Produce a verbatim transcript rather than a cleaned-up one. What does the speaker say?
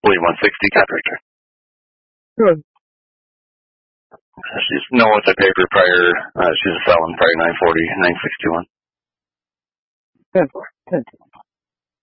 William one sixty, contractor. Good. She's know what they paid her prior. Uh, she's selling prior nine forty, nine sixty one. Good. Good.